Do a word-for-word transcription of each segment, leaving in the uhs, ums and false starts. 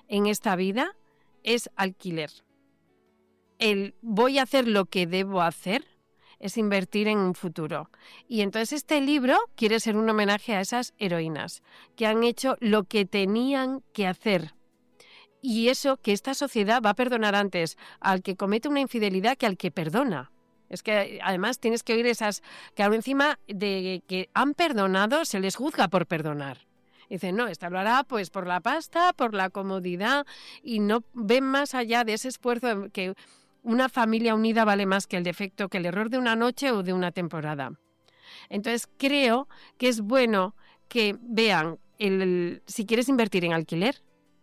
en esta vida es alquiler. El voy a hacer lo que debo hacer es invertir en un futuro. Y entonces este libro quiere ser un homenaje a esas heroínas que han hecho lo que tenían que hacer. Y eso, que esta sociedad va a perdonar antes al que comete una infidelidad que al que perdona. Es que además tienes que oír esas, que ahora encima de que han perdonado se les juzga por perdonar. Dicen, no, esta lo hará pues por la pasta, por la comodidad, y no ven más allá de ese esfuerzo que una familia unida vale más que el defecto, que el error de una noche o de una temporada. Entonces creo que es bueno que vean el, el, si quieres invertir en alquiler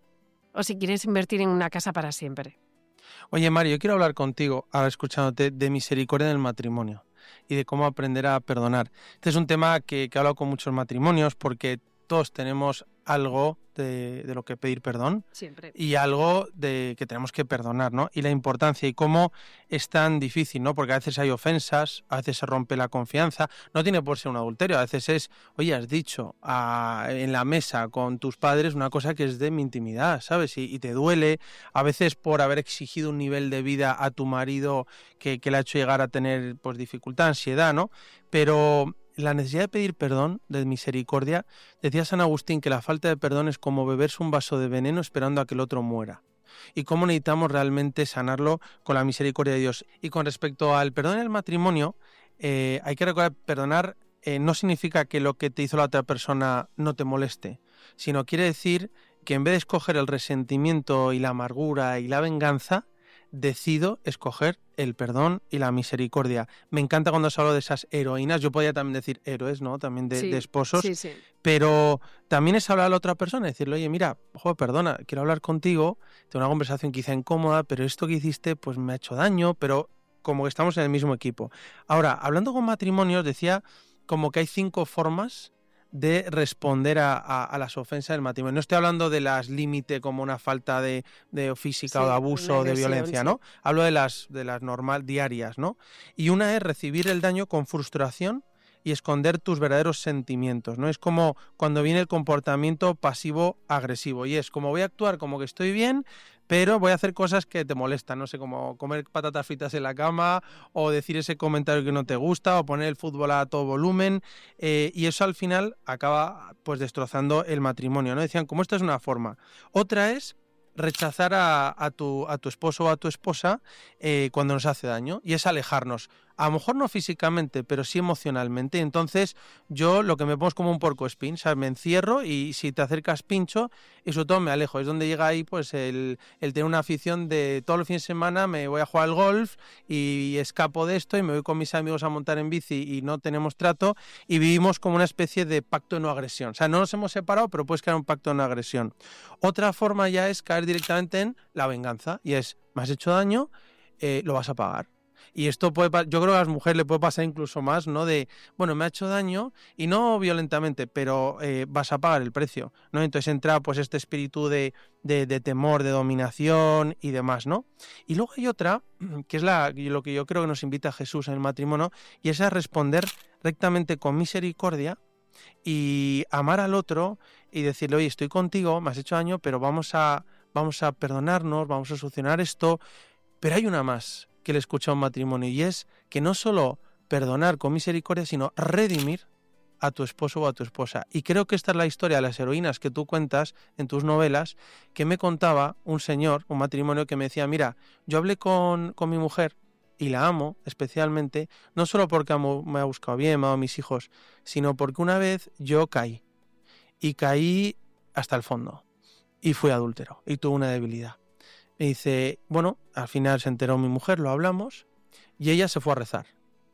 o si quieres invertir en una casa para siempre. Oye, Mari, yo quiero hablar contigo, ahora escuchándote, de misericordia en el matrimonio y de cómo aprender a perdonar. Este es un tema que, que he hablado con muchos matrimonios porque todos tenemos algo de, de lo que pedir perdón. Siempre. Y algo de que tenemos que perdonar, ¿no? Y la importancia y cómo es tan difícil, ¿no? Porque a veces hay ofensas, a veces se rompe la confianza, no tiene por ser un adulterio, a veces es, oye, has dicho a, en la mesa con tus padres una cosa que es de mi intimidad, ¿sabes? Y, y te duele, a veces por haber exigido un nivel de vida a tu marido que, que le ha hecho llegar a tener, pues, dificultad, ansiedad, ¿no? Pero la necesidad de pedir perdón, de misericordia, decía San Agustín que la falta de perdón es como beberse un vaso de veneno esperando a que el otro muera. Y cómo necesitamos realmente sanarlo con la misericordia de Dios. Y con respecto al perdón en el matrimonio, eh, hay que recordar, perdonar eh, no significa que lo que te hizo la otra persona no te moleste, sino quiere decir que en vez de escoger el resentimiento y la amargura y la venganza, decido escoger el perdón y la misericordia. Me encanta cuando se habla de esas heroínas, yo podría también decir héroes, ¿no? También de, sí, de esposos, sí, sí. Pero también es hablar a la otra persona, decirle, oye, mira, joder, perdona, quiero hablar contigo, tengo una conversación quizá incómoda, pero esto que hiciste pues me ha hecho daño, pero como que estamos en el mismo equipo. Ahora, hablando con matrimonios, decía como que hay cinco formas de responder a, a, a las ofensas del matrimonio. No estoy hablando de las límite como una falta de, de física sí, o de abuso o de violencia, sí. ¿no? Hablo de las, de las normal diarias, ¿no? Y una es recibir el daño con frustración y esconder tus verdaderos sentimientos, ¿no? Es como cuando viene el comportamiento pasivo-agresivo y es como voy a actuar como que estoy bien, pero voy a hacer cosas que te molestan, no sé, como comer patatas fritas en la cama o decir ese comentario que no te gusta o poner el fútbol a todo volumen eh, y eso al final acaba pues destrozando el matrimonio, ¿no? Decían, como esta es una forma. Otra es rechazar a, a, tu, a tu esposo o a tu esposa eh, cuando nos hace daño y es alejarnos. A lo mejor no físicamente, pero sí emocionalmente. Entonces yo lo que me pongo es como un porcoespín, ¿sabes? Me encierro y si te acercas pincho y sobre todo me alejo. Es donde llega ahí pues el, el tener una afición de todos los fines de semana me voy a jugar al golf y escapo de esto y me voy con mis amigos a montar en bici y no tenemos trato y vivimos como una especie de pacto de no agresión. O sea, no nos hemos separado, pero puedes crear un pacto de no agresión. Otra forma ya es caer directamente en la venganza y es, me has hecho daño, eh, lo vas a pagar. Y esto puede, yo creo que a las mujeres le puede pasar incluso más, ¿no? De, bueno, me ha hecho daño y no violentamente, pero eh, vas a pagar el precio, ¿no? Entonces entra pues este espíritu de, de, de temor, de dominación y demás, ¿no? Y luego hay otra, que es la, lo que yo creo que nos invita a Jesús en el matrimonio, y es a responder rectamente con misericordia y amar al otro y decirle, oye, estoy contigo, me has hecho daño, pero vamos a, vamos a perdonarnos, vamos a solucionar esto. Pero hay una más que le escucha a un matrimonio y es que no solo perdonar con misericordia, sino redimir a tu esposo o a tu esposa. Y creo que esta es la historia de las heroínas que tú cuentas en tus novelas, que me contaba un señor, un matrimonio que me decía, mira, yo hablé con, con mi mujer y la amo especialmente, no solo porque amo, me ha buscado bien, me ha dado a mis hijos, sino porque una vez yo caí y caí hasta el fondo y fui adúltero y tuve una debilidad. Me dice, bueno, al final se enteró mi mujer, lo hablamos, y ella se fue a rezar.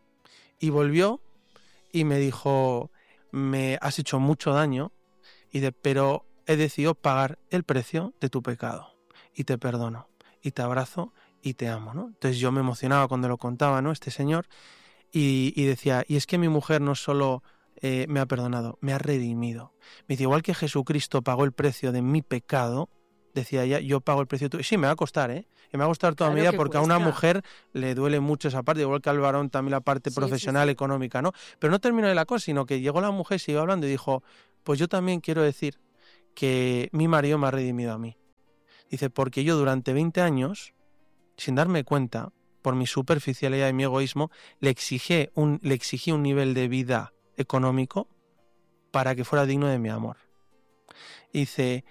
Y volvió y me dijo, me has hecho mucho daño, y de, pero he decidido pagar el precio de tu pecado. Y te perdono, y te abrazo, y te amo, ¿no? Entonces yo me emocionaba cuando lo contaba, ¿no? Este señor, y, y decía, y es que mi mujer no solo eh, me ha perdonado, me ha redimido. Me dice, igual que Jesucristo pagó el precio de mi pecado, decía ella, yo pago el precio tuyo. Sí, me va a costar, ¿eh? Y me va a costar toda claro mi vida porque cuesta. A una mujer le duele mucho esa parte, igual que al varón también la parte sí, profesional, sí, sí. económica, ¿no? Pero no terminó de la cosa, sino que llegó la mujer, se iba hablando y dijo, pues yo también quiero decir que mi marido me ha redimido a mí. Dice, porque yo durante veinte años, sin darme cuenta, por mi superficialidad y mi egoísmo, le exigí un, le exigí un nivel de vida económico para que fuera digno de mi amor. Dice,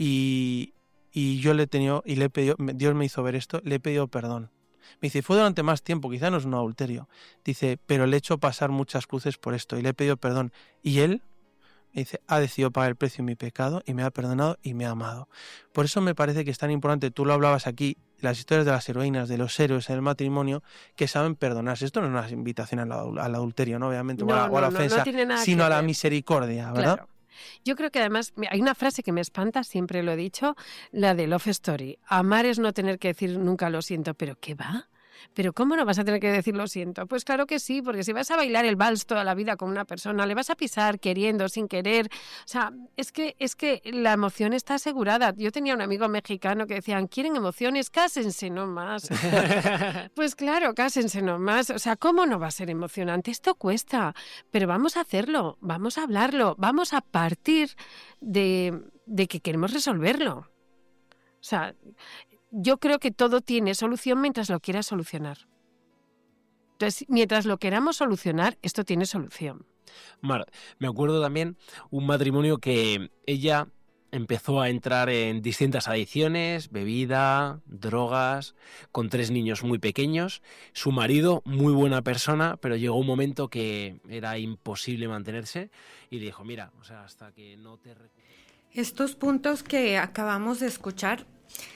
y, y yo le he tenido, y le he pedido, Dios me hizo ver esto, le he pedido perdón. Me dice, fue durante más tiempo, quizá no es un adulterio. Dice, pero le he hecho pasar muchas cruces por esto y le he pedido perdón. Y él, me dice, ha decidido pagar el precio de mi pecado y me ha perdonado y me ha amado. Por eso me parece que es tan importante, tú lo hablabas aquí, las historias de las heroínas, de los héroes en el matrimonio, que saben perdonarse. Esto no es una invitación al, al adulterio, ¿no? Obviamente, no, o a, no, o a la no, ofensa, no tiene nada sino que a la ver. misericordia, ¿verdad? Claro. Yo creo que además hay una frase que me espanta, siempre lo he dicho, la de Love Story. Amar es no tener que decir nunca lo siento, pero ¿qué va? ¿Pero cómo no vas a tener que decir lo siento? Pues claro que sí, porque si vas a bailar el vals toda la vida con una persona, le vas a pisar queriendo, sin querer. O sea, es que, es que la emoción está asegurada. Yo tenía un amigo mexicano que decían, ¿quieren emociones? Cásense nomás. Pues claro, cásense nomás. O sea, ¿cómo no va a ser emocionante? Esto cuesta, pero vamos a hacerlo, vamos a hablarlo, vamos a partir de, de que queremos resolverlo. O sea, yo creo que todo tiene solución mientras lo quieras solucionar. Entonces, mientras lo queramos solucionar, esto tiene solución. Mar, me acuerdo también un matrimonio que ella empezó a entrar en distintas adicciones, bebida, drogas, con tres niños muy pequeños. Su marido, muy buena persona, pero llegó un momento que era imposible mantenerse y le dijo, mira, o sea, hasta que no te... Estos puntos que acabamos de escuchar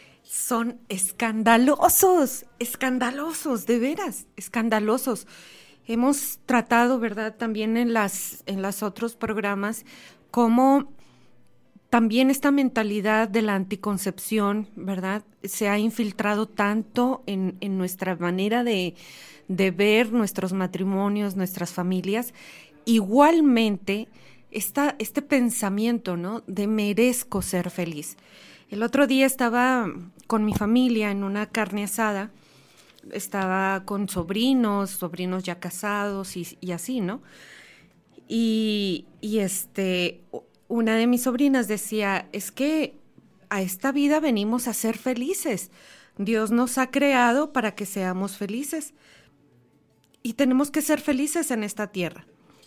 son escandalosos, escandalosos, de veras, escandalosos. Hemos tratado, ¿verdad?, también en las en los otros programas, cómo también esta mentalidad de la anticoncepción, ¿verdad?, se ha infiltrado tanto en, en nuestra manera de, de ver nuestros matrimonios, nuestras familias. Igualmente, esta, este pensamiento, ¿no?, de merezco ser feliz. El otro día estaba con mi familia en una carne asada, estaba con sobrinos, sobrinos ya casados y, y así, ¿no? Y, y este, una de mis sobrinas decía, es que a esta vida venimos a ser felices. Dios nos ha creado para que seamos felices y tenemos que ser felices en esta tierra.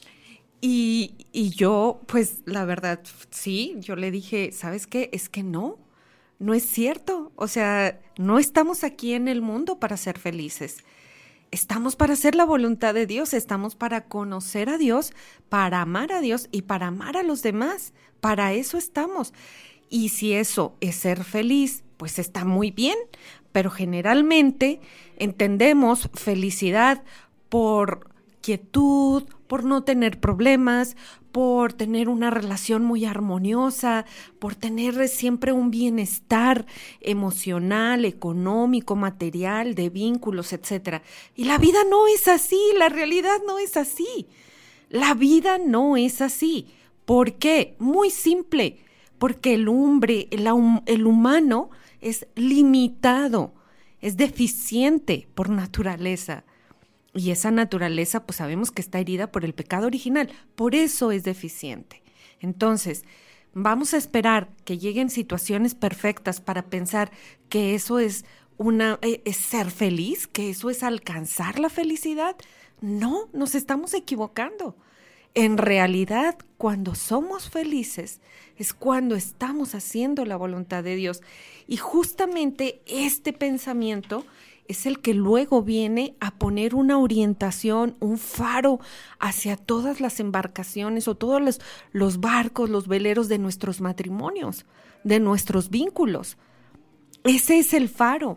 Y, y yo, pues, la verdad, sí, yo le dije, ¿sabes qué? Es que no. No es cierto, o sea, no estamos aquí en el mundo para ser felices. Estamos para hacer la voluntad de Dios, estamos para conocer a Dios, para amar a Dios y para amar a los demás. Para eso estamos. Y si eso es ser feliz, pues está muy bien, pero generalmente entendemos felicidad por quietud, por no tener problemas, por tener una relación muy armoniosa, por tener siempre un bienestar emocional, económico, material, de vínculos, etcétera. Y la vida no es así, la realidad no es así. La vida no es así. ¿Por qué? Muy simple, porque el hombre, el, el humano es limitado, es deficiente por naturaleza. Y esa naturaleza, pues sabemos que está herida por el pecado original, por eso es deficiente. Entonces, vamos a esperar que lleguen situaciones perfectas para pensar que eso es una es ser feliz, que eso es alcanzar la felicidad. No, nos estamos equivocando. En realidad, cuando somos felices, es cuando estamos haciendo la voluntad de Dios. Y justamente este pensamiento es el que luego viene a poner una orientación, un faro hacia todas las embarcaciones o todos los, los barcos, los veleros de nuestros matrimonios, de nuestros vínculos. Ese es el faro.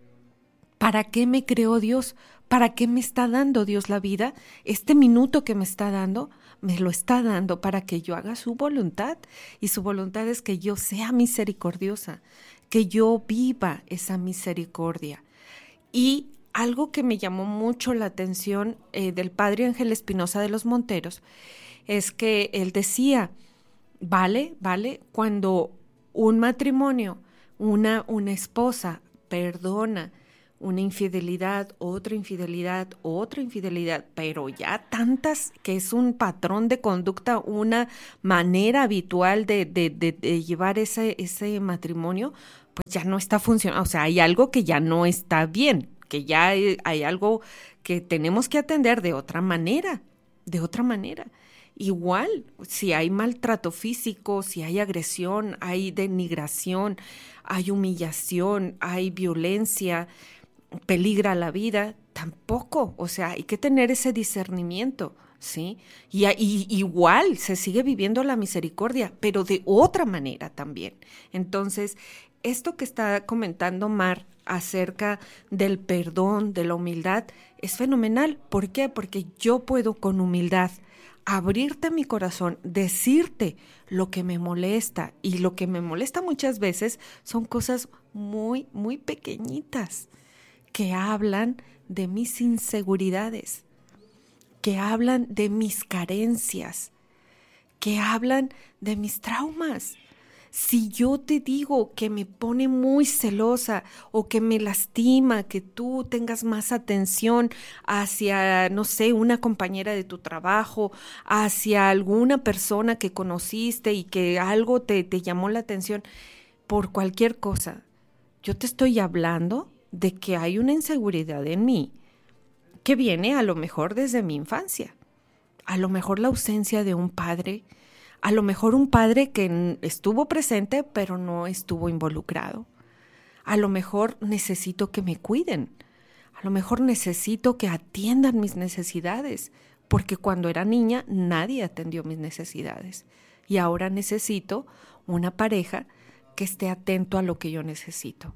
¿Para qué me creó Dios? ¿Para qué me está dando Dios la vida? Este minuto que me está dando, me lo está dando para que yo haga su voluntad. Y su voluntad es que yo sea misericordiosa, que yo viva esa misericordia. Y algo que me llamó mucho la atención eh, del padre Ángel Espinosa de los Monteros es que él decía, vale, vale, cuando un matrimonio, una, una esposa perdona una infidelidad, otra infidelidad, otra infidelidad, pero ya tantas que es un patrón de conducta, una manera habitual de, de, de, de llevar ese, ese matrimonio, pues ya no está funcionando, o sea, hay algo que ya no está bien, que ya hay, hay algo que tenemos que atender de otra manera, de otra manera. Igual, si hay maltrato físico, si hay agresión, hay denigración, hay humillación, hay violencia, peligra la vida, tampoco, o sea, hay que tener ese discernimiento, ¿sí? Y, y igual se sigue viviendo la misericordia, pero de otra manera también. Entonces, esto que está comentando Mar acerca del perdón, de la humildad, es fenomenal. ¿Por qué? Porque yo puedo con humildad abrirte mi corazón, decirte lo que me molesta, y lo que me molesta muchas veces son cosas muy, muy pequeñitas que hablan de mis inseguridades, que hablan de mis carencias, que hablan de mis traumas. Si yo te digo que me pone muy celosa o que me lastima que tú tengas más atención hacia, no sé, una compañera de tu trabajo, hacia alguna persona que conociste y que algo te, te llamó la atención por cualquier cosa, yo te estoy hablando de que hay una inseguridad en mí que viene a lo mejor desde mi infancia, a lo mejor la ausencia de un padre, a lo mejor un padre que estuvo presente pero no estuvo involucrado. A lo mejor necesito que me cuiden. A lo mejor necesito que atiendan mis necesidades, porque cuando era niña nadie atendió mis necesidades. Y ahora necesito una pareja que esté atento a lo que yo necesito.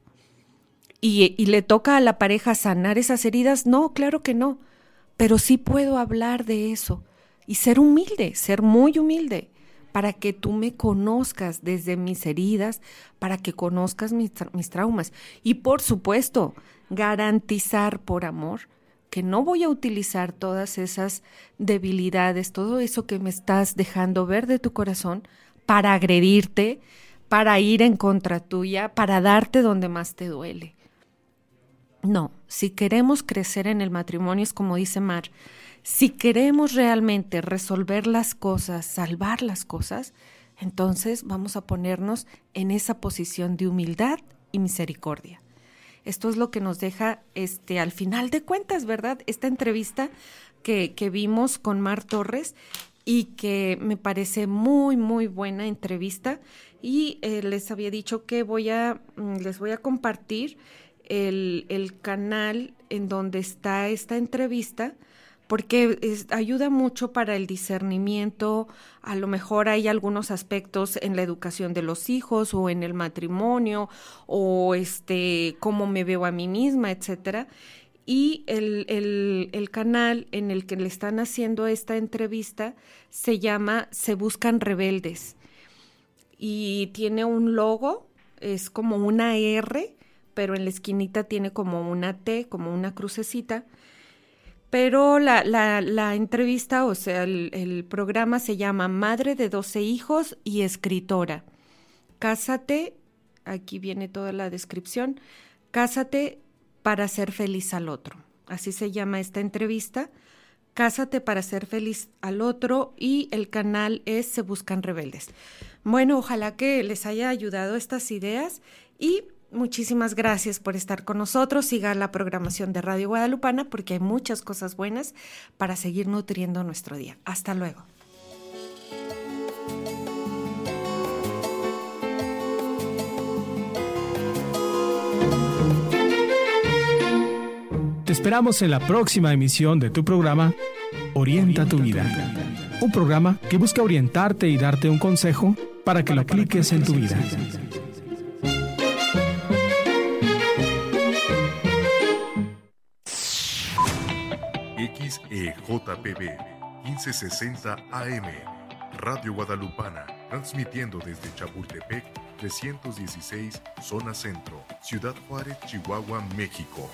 ¿Y, y le toca a la pareja sanar esas heridas? No, claro que no. Pero sí puedo hablar de eso y ser humilde, ser muy humilde, para que tú me conozcas desde mis heridas, para que conozcas mis, tra- mis traumas. Y por supuesto, garantizar por amor que no voy a utilizar todas esas debilidades, todo eso que me estás dejando ver de tu corazón para agredirte, para ir en contra tuya, para darte donde más te duele. No, si queremos crecer en el matrimonio, es como dice Mar, si queremos realmente resolver las cosas, salvar las cosas, entonces vamos a ponernos en esa posición de humildad y misericordia. Esto es lo que nos deja, este, al final de cuentas, ¿verdad? Esta entrevista que, que vimos con Mar Torres y que me parece muy, muy buena entrevista. Y eh, les había dicho que voy a, les voy a compartir el, el canal en donde está esta entrevista, porque es, ayuda mucho para el discernimiento. A lo mejor hay algunos aspectos en la educación de los hijos o en el matrimonio o este cómo me veo a mí misma, etcétera. Y el, el, el canal en el que le están haciendo esta entrevista se llama Se Buscan Rebeldes y tiene un logo, es como una R, pero en la esquinita tiene como una T, como una crucecita. Pero la, la, la entrevista, o sea, el, el programa se llama Madre de doce hijos y escritora. Cásate, aquí viene toda la descripción, cásate para ser feliz al otro. Así se llama esta entrevista, Cásate para ser feliz al otro, y el canal es Se Buscan Rebeldes. Bueno, ojalá que les haya ayudado estas ideas y muchísimas gracias por estar con nosotros. Siga la programación de Radio Guadalupana porque hay muchas cosas buenas para seguir nutriendo nuestro día. Hasta luego. Te esperamos en la próxima emisión de tu programa Orienta tu vida. Un programa que busca orientarte y darte un consejo para que lo apliques en tu vida. X E J P B quince sesenta A M, Radio Guadalupana, transmitiendo desde Chapultepec trescientos dieciséis, Zona Centro, Ciudad Juárez, Chihuahua, México.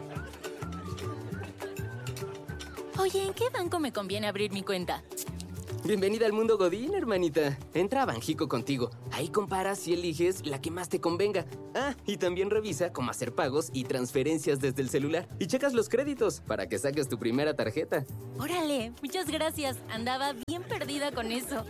Oye, ¿en qué banco me conviene abrir mi cuenta? Bienvenida al mundo Godín, hermanita. Entra a Banjico contigo. Ahí comparas y eliges la que más te convenga. Ah, y también revisa cómo hacer pagos y transferencias desde el celular. Y checas los créditos para que saques tu primera tarjeta. Órale, muchas gracias. Andaba bien perdida con eso.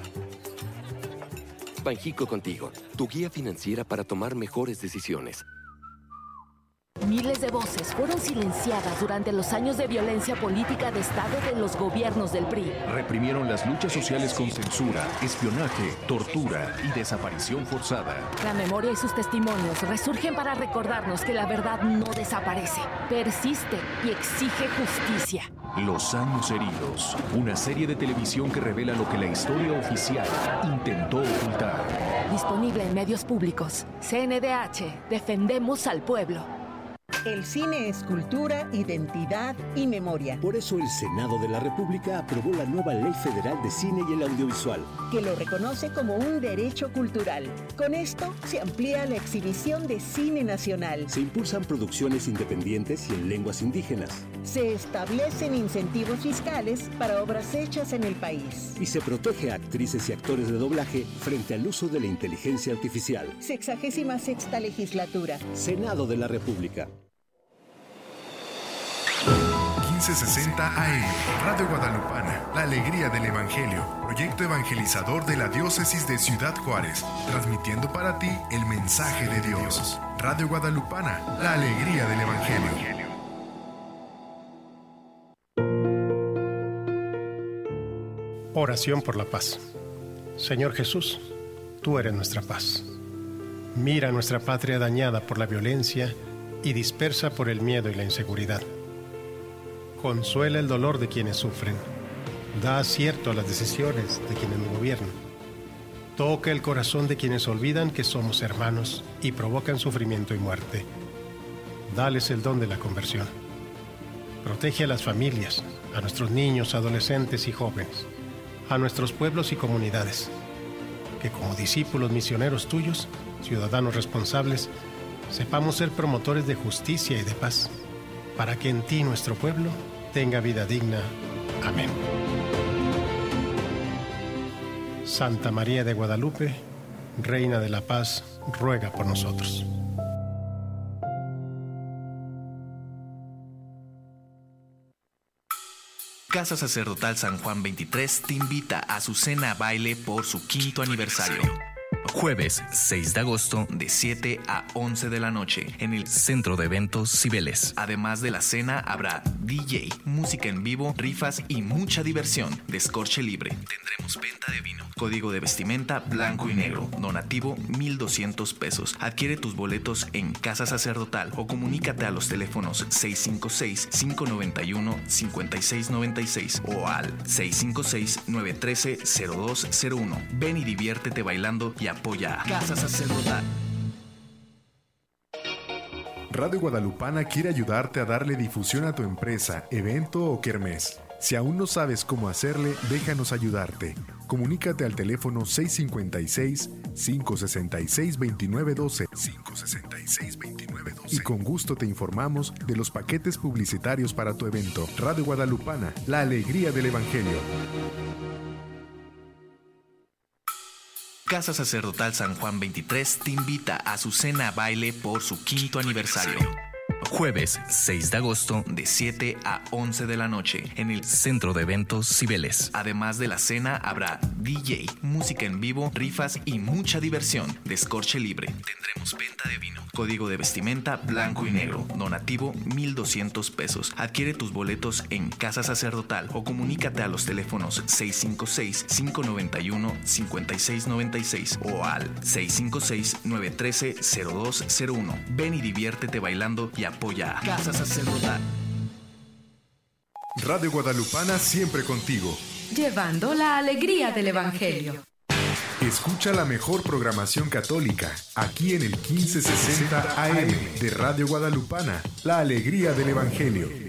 Banjico Contigo, tu guía financiera para tomar mejores decisiones. Miles de voces fueron silenciadas durante los años de violencia política de Estado de los gobiernos del P R I. Reprimieron las luchas sociales con censura, espionaje, tortura y desaparición forzada. La memoria y sus testimonios resurgen para recordarnos que la verdad no desaparece, persiste y exige justicia. Los años heridos, una serie de televisión que revela lo que la historia oficial intentó ocultar. Disponible en medios públicos. C N D H, defendemos al pueblo. El cine es cultura, identidad y memoria. Por eso el Senado de la República aprobó la nueva Ley Federal de Cine y el Audiovisual, que lo reconoce como un derecho cultural. Con esto se amplía la exhibición de cine nacional. Se impulsan producciones independientes y en lenguas indígenas. Se establecen incentivos fiscales para obras hechas en el país. Y se protege a actrices y actores de doblaje frente al uso de la inteligencia artificial. Sexagésima sexta legislatura. Senado de la República. quince sesenta A M, Radio Guadalupana, la alegría del Evangelio, proyecto evangelizador de la diócesis de Ciudad Juárez, transmitiendo para ti el mensaje de Dios. Radio Guadalupana, la alegría del Evangelio. Oración por la paz. Señor Jesús, tú eres nuestra paz. Mira nuestra patria dañada por la violencia y dispersa por el miedo y la inseguridad. Consuela el dolor de quienes sufren. Da acierto a las decisiones de quienes nos gobiernan. Toca el corazón de quienes olvidan que somos hermanos y provocan sufrimiento y muerte. Dales el don de la conversión. Protege a las familias, a nuestros niños, adolescentes y jóvenes, a nuestros pueblos y comunidades. Que como discípulos misioneros tuyos, ciudadanos responsables, sepamos ser promotores de justicia y de paz, para que en ti nuestro pueblo tenga vida digna. Amén. Santa María de Guadalupe, Reina de la Paz, ruega por nosotros. Casa Sacerdotal San Juan veintitrés te invita a su cena baile por su quinto aniversario. Jueves seis de agosto de siete a once de la noche en el Centro de Eventos Cibeles. Además de la cena habrá D J, música en vivo, rifas y mucha diversión. Descorche libre. Tendremos venta de vino. Código de vestimenta blanco y negro. Donativo mil doscientos pesos. Adquiere tus boletos en Casa Sacerdotal o comunícate a los teléfonos seis cinco seis, cinco nueve uno, cinco seis nueve seis o al seis cinco seis, nueve uno tres, cero dos cero uno. Ven y diviértete bailando y apoya a Casa Sacerdotal. Radio Guadalupana quiere ayudarte a darle difusión a tu empresa, evento o kermés. Si aún no sabes cómo hacerle, déjanos ayudarte. Comunícate al teléfono seis cinco seis, cinco seis seis, dos nueve uno dos, cinco seis seis, dos nueve uno dos y con gusto te informamos de los paquetes publicitarios para tu evento. Radio Guadalupana, la alegría del Evangelio. Casa Sacerdotal San Juan veintitrés te invita a su cena baile por su quinto aniversario. Jueves seis de agosto de siete a once de la noche en el Centro de Eventos Cibeles. Además de la cena habrá D J, música en vivo, rifas y mucha diversión. Descorche libre. Tendremos venta de vino. Código de vestimenta blanco y negro. Donativo mil doscientos pesos. Adquiere tus boletos en Casa Sacerdotal o comunícate a los teléfonos seis cinco seis, cinco nueve uno, cinco seis nueve seis o al seis cinco seis, nueve uno tres, cero dos cero uno. Ven y diviértete bailando y apoya a Casa Sacerdotal. Radio Guadalupana siempre contigo. Llevando la alegría del Evangelio. Escucha la mejor programación católica aquí en el quince sesenta A M de Radio Guadalupana, la alegría del Evangelio.